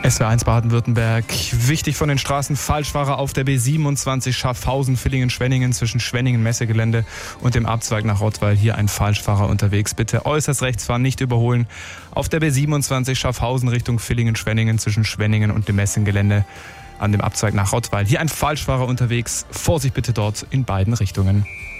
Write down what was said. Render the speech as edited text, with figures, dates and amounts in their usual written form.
SWR1 Baden-Württemberg. Wichtig von den Straßen: Falschfahrer auf der B27 Schaffhausen, Villingen, Schwenningen zwischen Schwenningen Messegelände und dem Abzweig nach Rottweil. Hier ein Falschfahrer unterwegs. Bitte äußerst rechts fahren, nicht überholen. Auf der B27 Schaffhausen Richtung Villingen, Schwenningen zwischen Schwenningen und dem Messegelände an dem Abzweig nach Rottweil. Hier ein Falschfahrer unterwegs. Vorsicht bitte dort in beiden Richtungen.